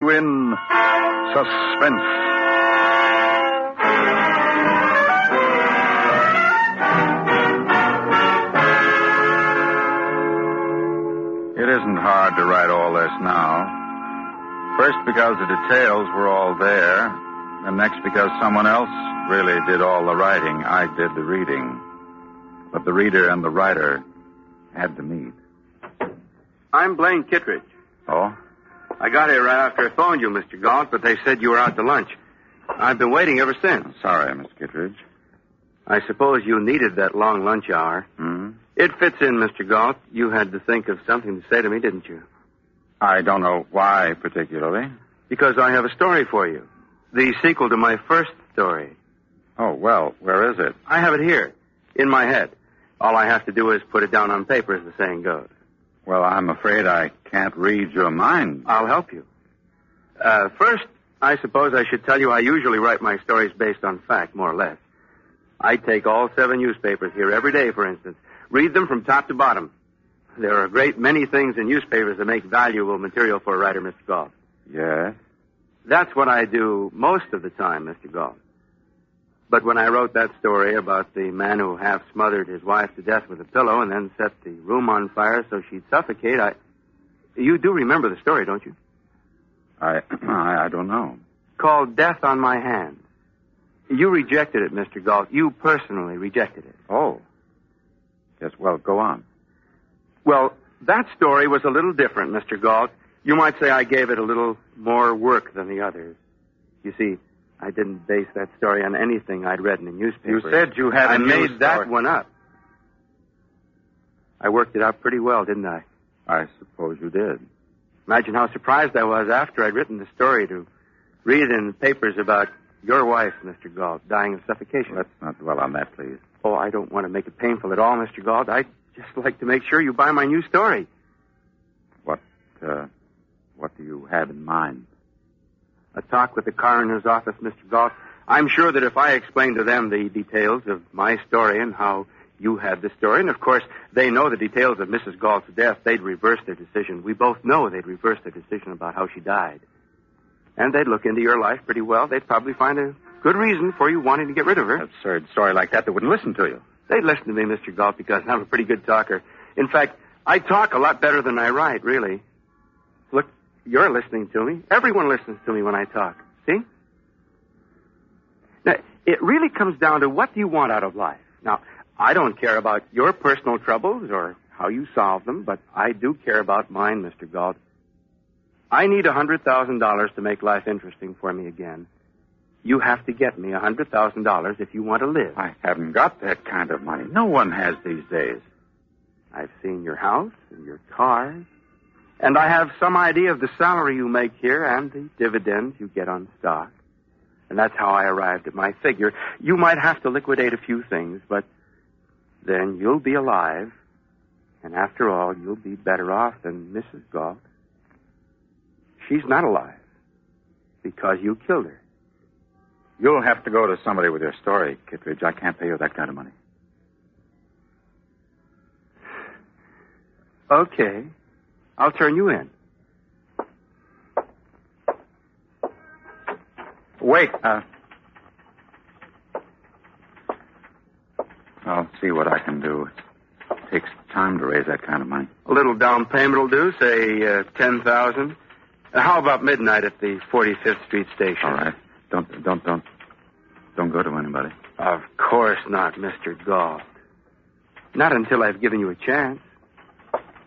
in Suspense. It isn't hard to write all this now. First, because the details were all there, and next because someone else really did all the writing. I did the reading. But the reader and the writer had to meet. I'm Blaine Kittredge. Oh? I got here right after I phoned you, Mr. Galt, but they said you were out to lunch. I've been waiting ever since. Sorry, Miss Kittredge. I suppose you needed that long lunch hour. Hmm? It fits in, Mr. Galt. You had to think of something to say to me, didn't you? I don't know why particularly. Because I have a story for you. The sequel to my first story. Oh, well, where is it? I have it here, in my head. All I have to do is put it down on paper, as the saying goes. Well, I'm afraid I can't read your mind. I'll help you. First, I suppose I should tell you I usually write my stories based on fact, more or less. I take all 7 newspapers here every day, for instance. Read them from top to bottom. There are a great many things in newspapers that make valuable material for a writer, Mr. Galt. Yes? That's what I do most of the time, Mr. Galt. But when I wrote that story about the man who half smothered his wife to death with a pillow and then set the room on fire so she'd suffocate, You do remember the story, don't you? I don't know. Called Death on My Hands. You rejected it, Mr. Galt. You personally rejected it. Oh. Yes, well, go on. Well, that story was a little different, Mr. Galt. You might say I gave it a little more work than the others. You see, I didn't base that story on anything I'd read in the newspaper. You said you had I made that one up. I worked it out pretty well, didn't I? I suppose you did. Imagine how surprised I was after I'd written the story to read in the papers about your wife, Mr. Galt, dying of suffocation. Let's not dwell on that, please. Oh, I don't want to make it painful at all, Mr. Galt. I'd just like to make sure you buy my new story. What do you have in mind? A talk with the coroner's office, Mr. Galt. I'm sure that if I explain to them the details of my story and how you had the story, and of course they know the details of Mrs. Galt's death, they'd reverse their decision. We both know they'd reverse their decision about how she died. And they'd look into your life pretty well. They'd probably find a good reason for you wanting to get rid of her. An absurd story like that, they wouldn't listen to you. They'd listen to me, Mr. Galt, because I'm a pretty good talker. In fact, I talk a lot better than I write, really. Look, you're listening to me. Everyone listens to me when I talk. See? Now, it really comes down to what do you want out of life. Now, I don't care about your personal troubles or how you solve them, but I do care about mine, Mr. Galt. I need $100,000 to make life interesting for me again. You have to get me $100,000 if you want to live. I haven't got that kind of money. No one has these days. I've seen your house and your cars, and I have some idea of the salary you make here and the dividends you get on stock. And that's how I arrived at my figure. You might have to liquidate a few things, but then you'll be alive. And after all, you'll be better off than Mrs. Galt. She's not alive because you killed her. You'll have to go to somebody with your story, Kittredge. I can't pay you that kind of money. Okay. I'll turn you in. Wait. I'll see what I can do. It takes time to raise that kind of money. A little down payment will do, say $10,000. How about midnight at the 45th Street station? All right. Don't go to anybody. Of course not, Mr. Galt. Not until I've given you a chance.